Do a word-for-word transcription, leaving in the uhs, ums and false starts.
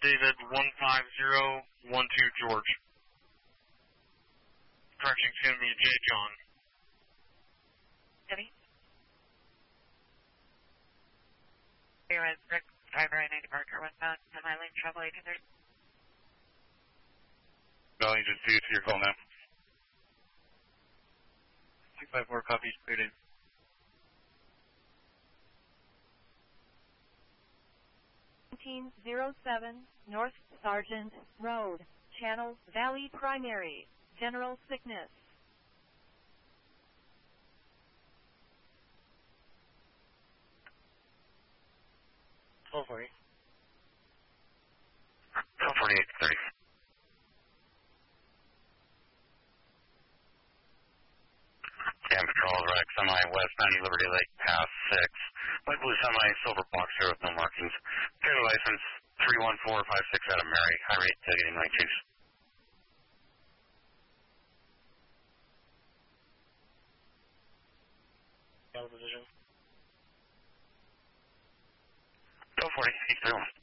David one five zero one two George. Correction, it's going to be J. John. Debbie? You're at Rick, driver I ninety Parker, westbound, semi-lane travel eight hundred. Valley Engine two to your call now. two five four copies, cleared in. nineteen oh seven North Sargent Road, Channel Valley Primary, General Sickness. twelve forty. twelve forty-eight thirty. Cam Patrol, Rex, semi westbound Liberty Lake, pass six. Light blue semi, silver box here with no markings. Trailer license three one four five six out of Mary. High rate ticketing light chiefs. Television. twelve forty, eight thirty-one.